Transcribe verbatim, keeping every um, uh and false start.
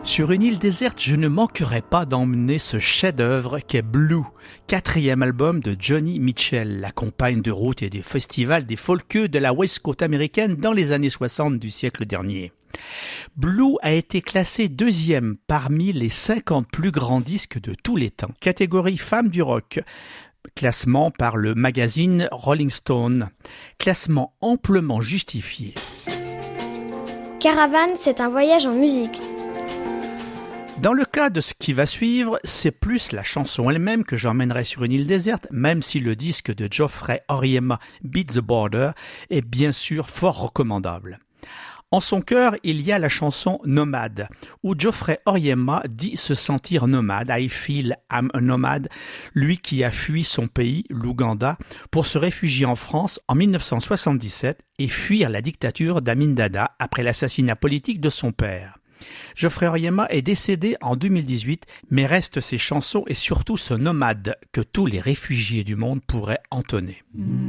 Sur une île déserte, je ne manquerai pas d'emmener ce chef-d'œuvre qu'est Blue, quatrième album de Joni Mitchell, la compagne de route et des festivals des folkeux de la West Coast américaine dans les années soixante du siècle dernier. Blue a été classé deuxième parmi les cinquante plus grands disques de tous les temps, catégorie femmes du rock, classement par le magazine Rolling Stone, classement amplement justifié. Caravane, c'est un voyage en musique. Dans le cas de ce qui va suivre, c'est plus la chanson elle-même que j'emmènerai sur une île déserte, même si le disque de Geoffrey Oryema, Beat the Border, est bien sûr fort recommandable. En son cœur, il y a la chanson Nomade, où Geoffrey Oryema dit se sentir nomade, I feel I'm a nomade, lui qui a fui son pays, l'Ouganda, pour se réfugier en France en dix-neuf cent soixante-dix-sept et fuir la dictature d'Amin Dada après l'assassinat politique de son père. Geoffrey Oryema est décédé en deux mille dix-huit, mais restent ses chansons et surtout ce nomade que tous les réfugiés du monde pourraient entonner. Mmh.